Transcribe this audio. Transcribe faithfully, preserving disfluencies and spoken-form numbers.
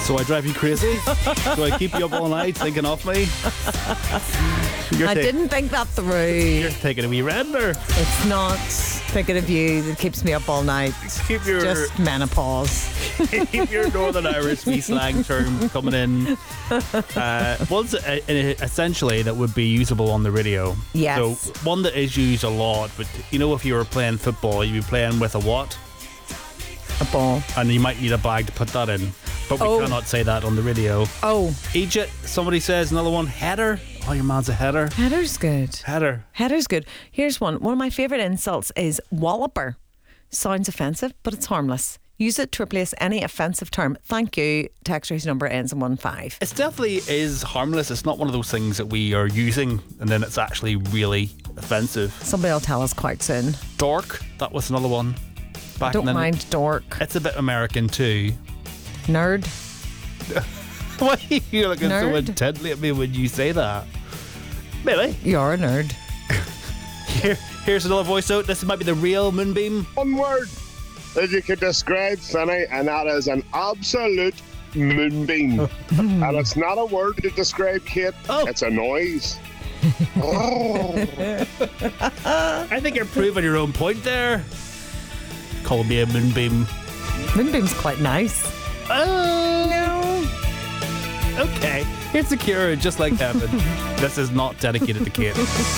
So I drive you crazy? Do I keep you up all night thinking of me? You're I ta- didn't think that through. You're taking a wee render. It's not thinking of you that keeps me up all night. Keep your Just menopause. keep your Northern Irish wee slang terms coming in. Uh, one's uh, essentially that would be usable on the radio. Yes. So one that is used a lot, but you know, if you were playing football, you'd be playing with a what? A ball. And you might need a bag to put that in. But we Oh. cannot say that on the radio. Oh, Egypt, somebody says another one, header. Oh, your man's a header. header's good. Header. Header's good. Here's one. One of my favourite insults is walloper. Sounds offensive, but it's harmless. Use it to replace any offensive term. Thank you. Text race number ends in one five. It definitely is harmless. It's not one of those things that we are using and then it's actually really offensive. Somebody will tell us quite soon. Dork, that was another one. Back Don't in the- mind dork. It's a bit American too. Nerd. Why are you looking so Nerd. intently at me when you say that? Really? You're a nerd. Here, here's another voice note. This might be the real Moonbeam. One word that you could describe Finney, and that is an absolute moonbeam. And it's not a word to describe Kate, Oh. it's a noise. Oh. I think you're proving your own point there. Call me a Moonbeam. Moonbeam's quite nice. Oh, no. Okay. Here's the Cure, just like heaven. This is not dedicated to Kate.